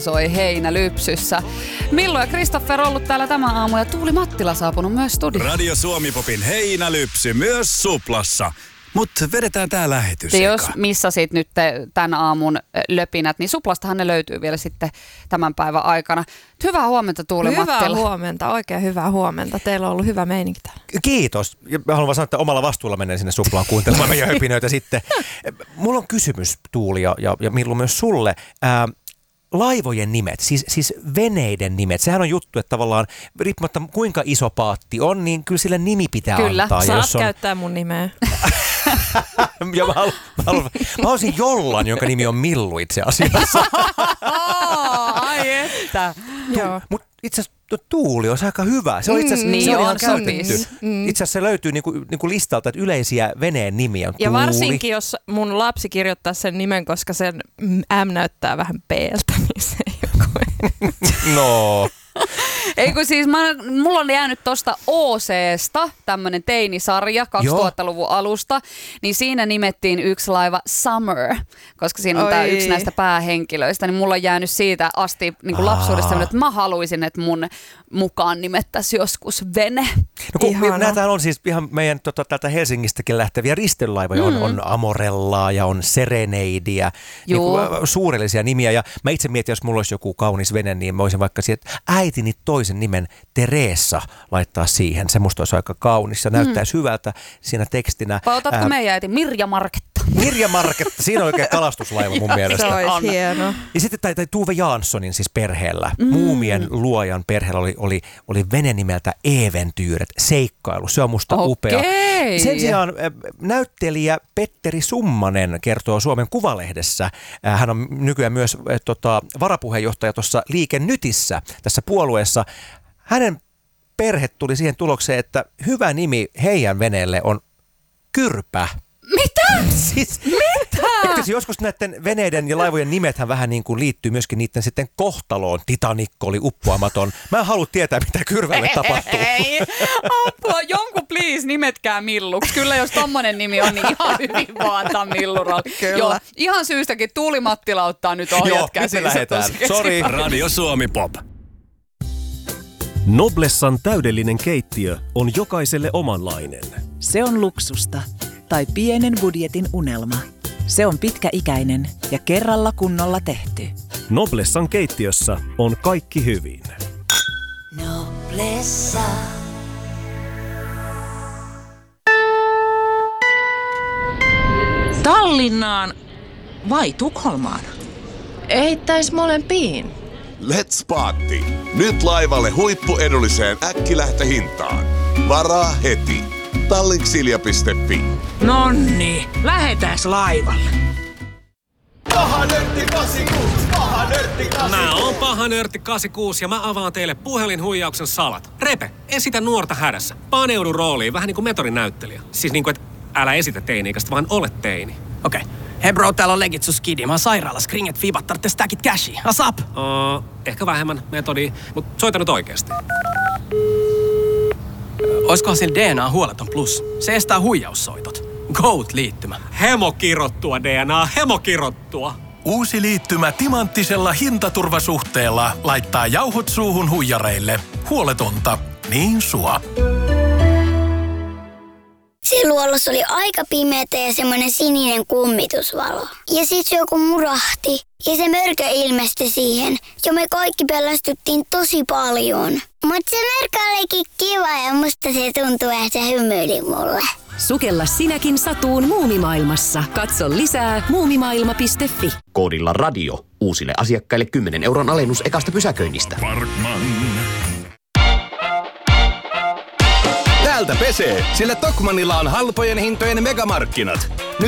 Soi Heinälypsyssä. Millu ja Kristoffer ollut täällä tämän aamun ja Tuuli Mattila saapunut myös studioon. Radio Suomi-popin Heinälypsy myös Suplassa. Mutta vedetään tää lähetys. Jos missasit nyt tämän aamun löpinät, niin Suplastahan ne löytyy vielä sitten tämän päivän aikana. Hyvää huomenta Tuuli Mattila. Hyvää huomenta, oikein hyvää huomenta. Teillä on ollut hyvä meininki täällä. Kiitos. Mä haluan vaan sanoa, että omalla vastuulla menen sinne Suplaan kuuntelemaan meidän höpinöitä sitten. Mulla on kysymys Tuuli ja Millu myös sulle. Laivojen nimet, siis veneiden nimet. Sehän on juttu, että tavallaan riippumatta kuinka iso paatti on, niin kyllä sille nimi pitää antaa. Kyllä, saat käyttää mun nimeä. Ja mä haluaisin jollan, jonka nimi on Millu itse asiassa. Ai että. Mutta itse asiassa Tuuli on aika hyvä. Se on itse asiassa niin on ihan käytetty. Itse asiassa se löytyy niinku listalta, että yleisiä veneen nimiä on Tuuli. Ja varsinkin, jos mun lapsi kirjoittaa sen nimen, koska sen M näyttää vähän B:ltä, niin se ei ole. No. Ei kun siis mulla on jäänyt tosta OC:sta tämmönen teinisarja 2000-luvun alusta, niin siinä nimettiin yksi laiva Summer, koska siinä on tää yksi näistä päähenkilöistä, niin mulla on jäänyt siitä asti niin kuin lapsuudesta, että mä haluaisin, että mun mukaan nimettäisi joskus vene. No kun näitä on siis ihan meidän täältä Helsingistäkin lähteviä risteilylaivoja, on Amorellaa ja on Serenadea, niin suurellisia nimiä, ja mä itse mietin, jos mulla olisi joku kaunis vene, niin mä voisin vaikka siihen, että äitini toisen nimen Teresa laittaa siihen. Se musta olisi aika kaunis ja näyttäisi hyvältä siinä tekstinä. Vai otatko meidän äiti Mirja Marketta? Mirja Marketta, siinä on oikein kalastuslaiva mun mielestä. Se olisi hieno. Ja sitten tai Tuve Janssonin siis perheellä, Muumien luojan perheellä oli vene nimeltä Eventyret, seikkailu. Se on musta upea. Sen sijaan näyttelijä Petteri Summanen kertoo Suomen Kuvalehdessä. Hän on nykyään myös varapuheenjohtaja tuossa Liike Nytissä tässä puolueessa. Hänen perhe tuli siihen tulokseen, että hyvä nimi heidän veneelle on Kyrpä. Mitä? Siis, mitä? Että joskus näiden veneiden ja laivojen nimethän vähän niin kuin liittyy myöskin niiden sitten kohtaloon. Titanic oli uppoamaton. Mä en halua tietää, mitä Kyrvälle tapahtuu. Ei, apua, jonkun please nimetkää Milluksi. Kyllä jos tommonen nimi on, niin ihan hyvin vaan tämän Milluralla. Joo, ihan syystäkin Tuuli Mattila ottaa nyt ohjat käsissä. Sori. Radio Suomi Pop. Noblessan täydellinen keittiö on jokaiselle omanlainen. Se on luksusta tai pienen budjetin unelma. Se on pitkäikäinen ja kerralla kunnolla tehty. Noblessan keittiössä on kaikki hyvin. Noblessa. Tallinnaan vai Tukholmaan? Heittäis molempiin. Let's party! Nyt laivalle huippuedulliseen äkkilähtöhintaan. Varaa heti. Tallinksilja.fi. Nonni, lähetääs laivalle. Paha nörtti 86, paha nörtti 86. Mä oon paha nörtti 86 ja mä avaan teille puhelinhuijauksen salat. Repe, esitä nuorta hädässä. Paneudu rooliin, vähän niin kuin metorinäyttelijä. Siis niin kuin, että älä esitä teini-ikäistä, vaan ole teini. Okei. Hei bro, täällä on legit skidi. Mä oon sairaalassa. Kringet fiibat, tarvitse stackit cashia. Asap! Ehkä vähemmän metodia, mut soita nyt oikeesti. Oiskohan sillä DNA huoleton plus? Se estää huijaussoitot. Goat-liittymä. Hemokirottua DNA, hemokirottua. Uusi liittymä timanttisella hintaturvasuhteella laittaa jauhot suuhun huijareille. Huoletonta, niin sua. Luolossa oli aika pimeätä ja semmoinen sininen kummitusvalo. Ja sit joku murahti ja se mörkö ilmestyi siihen. Ja me kaikki pelästyttiin tosi paljon. Mutta se mörkö olikin kiva ja musta se tuntuu, että se hymyili mulle. Sukella sinäkin satuun muumimaailmassa. Katso lisää muumimaailma.fi. Koodilla radio. Uusille asiakkaille 10 € alennus ekasta pysäköinnistä. Parkman. Täältä pesee, sillä Tokmannilla on halpojen hintojen megamarkkinat. Nyt